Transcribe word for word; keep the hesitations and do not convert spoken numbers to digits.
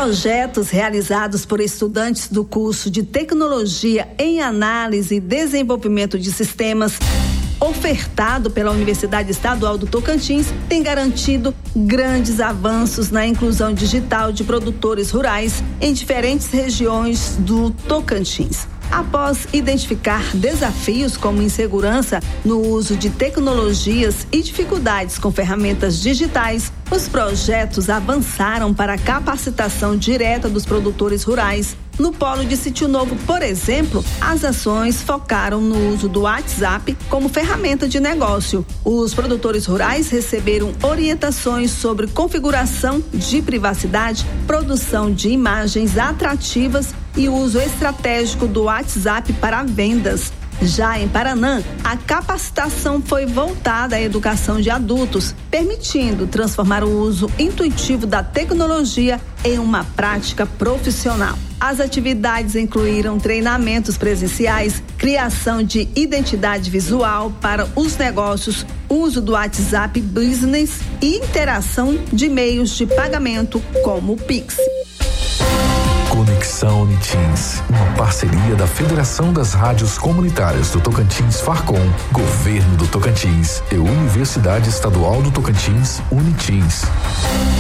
Projetos realizados por estudantes do curso de Tecnologia em Análise e Desenvolvimento de Sistemas, ofertado pela Universidade Estadual do Tocantins, tem garantido grandes avanços na inclusão digital de produtores rurais em diferentes regiões do Tocantins. Após identificar desafios como insegurança no uso de tecnologias e dificuldades com ferramentas digitais, os projetos avançaram para a capacitação direta dos produtores rurais. No Polo de Sítio Novo, por exemplo, as ações focaram no uso do WhatsApp como ferramenta de negócio. Os produtores rurais receberam orientações sobre configuração de privacidade, produção de imagens atrativas e uso estratégico do WhatsApp para vendas. Já em Paraná, a capacitação foi voltada à educação de adultos, permitindo transformar o uso intuitivo da tecnologia em uma prática profissional. As atividades incluíram treinamentos presenciais, criação de identidade visual para os negócios, uso do WhatsApp Business e interação de meios de pagamento como o Pix. Conexão Unitins, uma parceria da Federação das Rádios Comunitárias do Tocantins Farcom, Governo do Tocantins e Universidade Estadual do Tocantins Unitins.